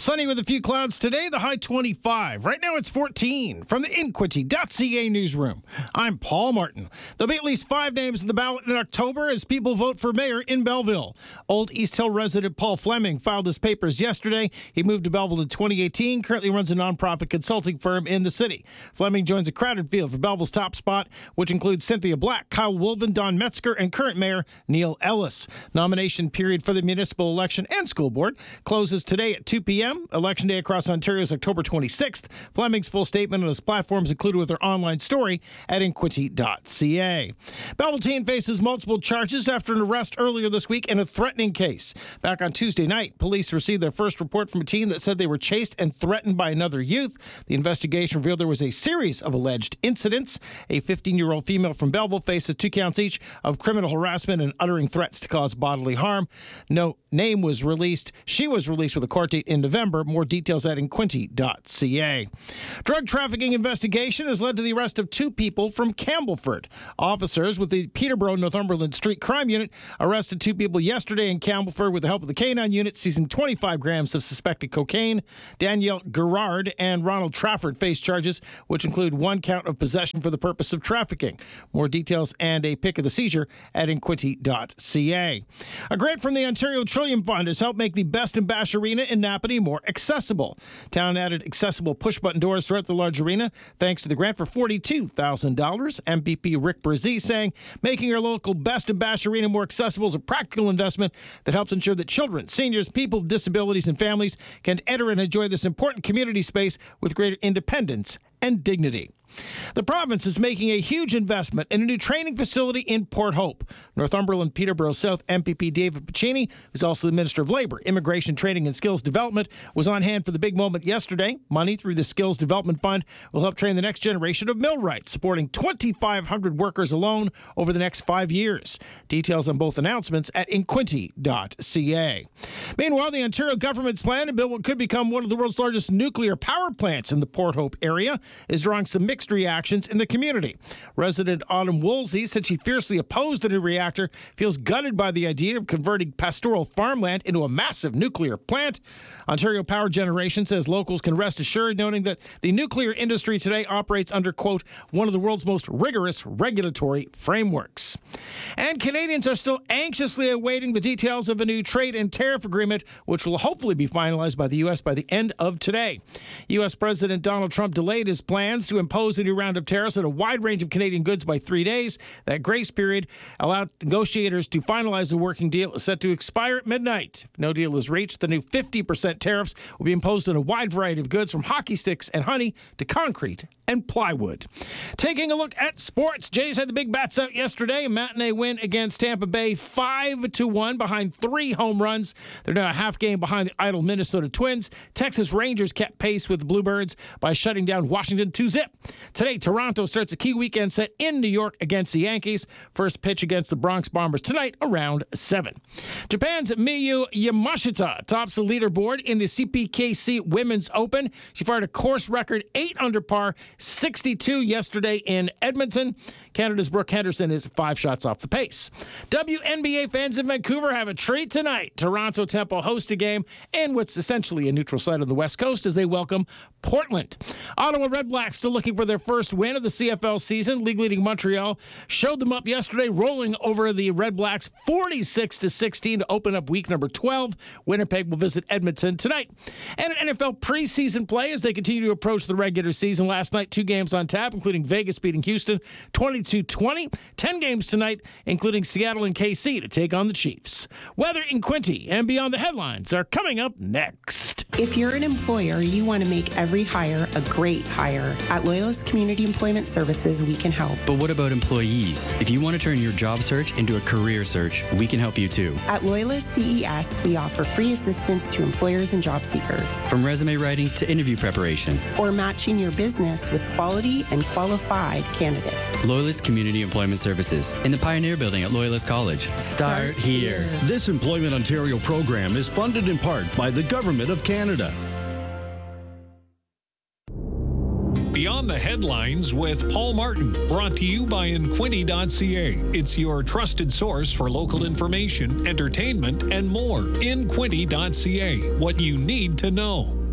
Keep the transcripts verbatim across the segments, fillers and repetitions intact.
Sunny with a few clouds today, the high twenty-five. Right now it's fourteen. From the Inquity dot C A newsroom, I'm Paul Martin. There'll be at least five names in the ballot in October as people vote for mayor in Belleville. Old East Hill resident Paul Fleming filed his papers yesterday. He moved to Belleville in twenty eighteen, currently runs a nonprofit consulting firm in the city. Fleming joins a crowded field for Belleville's top spot, which includes Cynthia Black, Kyle Wolven, Don Metzger, and current mayor Neil Ellis. Nomination period for the municipal election and school board closes today at two p.m. Election day across Ontario is October twenty-sixth. Fleming's full statement on his platforms included with their online story at Inquity dot C A. Belleville teen faces multiple charges after an arrest earlier this week in a threatening case. Back on Tuesday night, police received their first report from a teen that said they were chased and threatened by another youth. The investigation revealed there was a series of alleged incidents. A fifteen-year-old female from Belleville faces two counts each of criminal harassment and uttering threats to cause bodily harm. No name was released. She was released with a court date in November. More details at Inquity dot C A. Drug trafficking investigation has led to the arrest of two people from Campbellford. Officers with the Peterborough Northumberland Street Crime Unit arrested two people yesterday in Campbellford with the help of the K nine unit, seizing twenty-five grams of suspected cocaine. Danielle Gerard and Ronald Trafford face charges, which include one count of possession for the purpose of trafficking. More details and a pic of the seizure at Inquity dot C A. A grant from the Ontario Trillium Fund has helped make the Best in Bash Arena in Napanee more accessible. Town added accessible push-button doors throughout the large arena thanks to the grant for forty-two thousand dollars. M P P Rick Brzee saying making our local Best in Bash Arena more accessible is a practical investment that helps ensure that children, seniors, people with disabilities, and families can enter and enjoy this important community space with greater independence and dignity. The province is making a huge investment in a new training facility in Port Hope. Northumberland Peterborough South M P P David Piccini, who's also the Minister of Labour, Immigration, Training and Skills Development, was on hand for the big moment yesterday. Money through the Skills Development Fund will help train the next generation of millwrights, supporting twenty-five hundred workers alone over the next five years. Details on both announcements at Inquity dot C A. Meanwhile, the Ontario government's plan to build what could become one of the world's largest nuclear power plants in the Port Hope area is drawing some mixed reactions in the community. Resident Autumn Woolsey said she fiercely opposed the new reactor, feels gutted by the idea of converting pastoral farmland into a massive nuclear plant. Ontario Power Generation says locals can rest assured, noting that the nuclear industry today operates under, quote, one of the world's most rigorous regulatory frameworks. And Canadians are still anxiously awaiting the details of a new trade and tariff agreement, which will hopefully be finalized by the U S by the end of today. U S President Donald Trump delayed his plans to impose a new round of tariffs on a wide range of Canadian goods by three days. That grace period allowed negotiators to finalize the working deal is set to expire at midnight. If no deal is reached, the new fifty percent tariffs will be imposed on a wide variety of goods from hockey sticks and honey to concrete and plywood. Taking a look at sports, Jays had the big bats out yesterday. A matinee win against Tampa Bay five to one behind three home runs. They're now a half game behind the idle Minnesota Twins. Texas Rangers kept pace with the Bluebirds by shutting down Washington two zip. Today, Toronto starts a key weekend set in New York against the Yankees. First pitch against the Bronx Bombers tonight around seven. Japan's Miyu Yamashita tops the leaderboard in the C P K C Women's Open. She fired a course record eight under par, sixty-two yesterday in Edmonton. Canada's Brooke Henderson is five shots off the pace. W N B A fans in Vancouver have a treat tonight. Toronto Temple host a game in what's essentially a neutral site on the West Coast as they welcome Portland. Ottawa Red Blacks still looking for their first win of the C F L season. League-leading Montreal showed them up yesterday, rolling over the Red Blacks forty-six to sixteen to open up week number twelve. Winnipeg will visit Edmonton tonight. And N F L preseason play as they continue to approach the regular season. Last night, two games on tap, including Vegas beating Houston twenty-two twenty. Ten games tonight, including Seattle and K C to take on the Chiefs. Weather in Quinty and Beyond the Headlines are coming up next. If you're an employer, you want to make every hire a great hire. At Loyalist Community Employment Services, we can help. But what about employees? If you want to turn your job search into a career search, we can help you too. At Loyalist C E S, we offer free assistance to employers and job seekers. From resume writing to interview preparation. Or matching your business with quality and qualified candidates. Loyalist Community Employment Services in the Pioneer Building at Loyalist College. Start, Start here. here. This Employment Ontario program is funded in part by the Government of Canada. Beyond the Headlines with Paul Martin, brought to you by Inquity dot C A. It's your trusted source for local information, entertainment, and more. Inquity dot C A, what you need to know.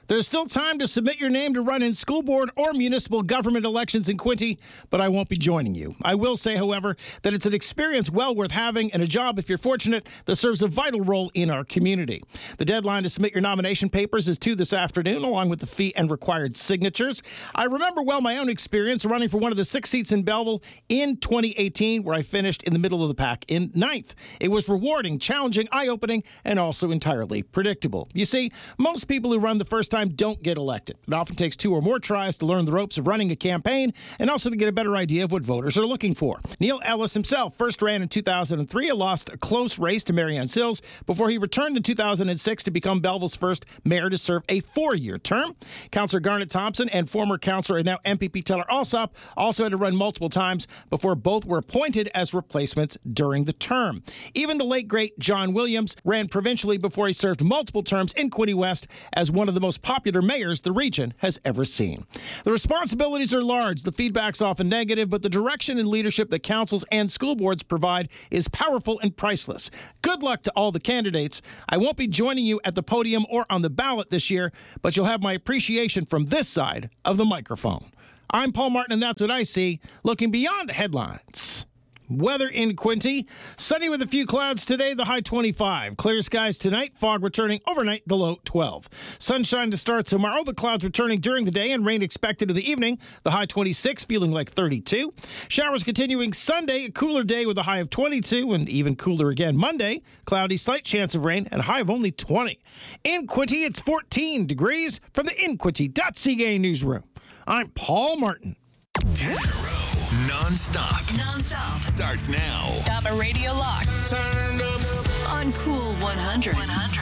There's still time to submit your name to run in school board or municipal government elections in Quinte, but I won't be joining you. I will say, however, that it's an experience well worth having and a job, if you're fortunate, that serves a vital role in our community. The deadline to submit your nomination papers is two this afternoon, along with the fee and required signatures. I remember well my own experience running for one of the six seats in Belleville in twenty eighteen, where I finished in the middle of the pack in ninth. It was rewarding, challenging, eye-opening, and also entirely predictable. You see, most people who run the first time don't get elected. It often takes two or more tries to learn the ropes of running a campaign and also to get a better idea of what voters are looking for. Neil Ellis himself first ran in two thousand three and lost a close race to Marianne Sills before he returned in two thousand six to become Belleville's first mayor to serve a four-year term. Councillor Garnet Thompson and former councillor and now M P P Teller Alsop also had to run multiple times before both were appointed as replacements during the term. Even the late, great John Williams ran provincially before he served multiple terms in Quinte West as one of the most popular mayors the region has ever seen. The responsibilities are large, the feedback's often negative, but the direction and leadership that councils and school boards provide is powerful and priceless. Good luck to all the candidates. I won't be joining you at the podium or on the ballot this year, but you'll have my appreciation from this side of the microphone. I'm Paul Martin, and that's what I see, looking beyond the headlines. Weather in Quinte. Sunny with a few clouds today, the high twenty-five. Clear skies tonight, fog returning overnight, the low twelve. Sunshine to start tomorrow, but clouds returning during the day and rain expected in the evening, the high twenty-six, feeling like thirty-two. Showers continuing Sunday, a cooler day with a high of twenty-two, and even cooler again Monday. Cloudy, slight chance of rain, and a high of only twenty. In Quinte, it's fourteen degrees from the in quinte dot c a newsroom. I'm Paul Martin. ten in a row. Non-stop. Non-stop. Starts now. Got a radio lock. Turned up. On Cool one hundred. one hundred.